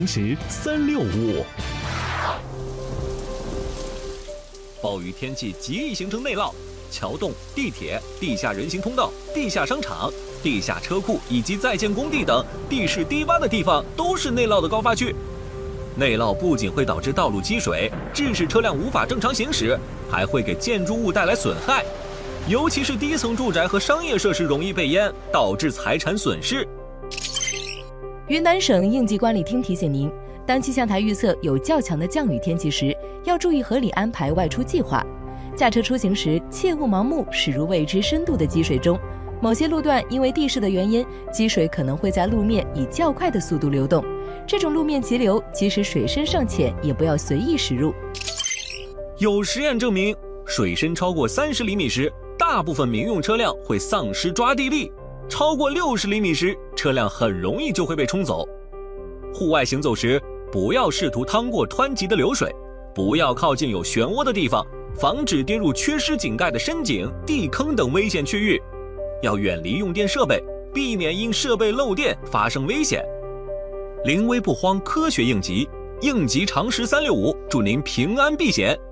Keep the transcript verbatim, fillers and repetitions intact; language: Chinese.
时三六五。 暴雨天气极易形成内涝，桥洞、地铁、地下人行通道、地下商场、地下车库以及在建工地等地势低洼的地方都是内涝的高发区。内涝不仅会导致道路积水，致使车辆无法正常行驶，还会给建筑物带来损害，尤其是低层住宅和商业设施容易被淹，导致财产损失。 云南省应急管理厅提醒您，当气象台预测有较强的降雨天气时，要注意合理安排外出计划。驾车出行时，切勿盲目驶入未知深度的积水中。某些路段因为地势的原因，积水可能会在路面以较快的速度流动。这种路面急流，即使水深尚浅，也不要随意驶入。 有实验证明，水深超过三十厘米时，大部分民用车辆会丧失抓地力。超过六十厘米时，车辆很容易就会被冲走。户外行走时，不要试图趟过湍急的流水，不要靠近有漩涡的地方，防止跌入缺失井盖的深井、地坑等危险区域。要远离用电设备，避免因设备漏电发生危险。临危不慌，科学应急，应急常识三六五，祝您平安避险。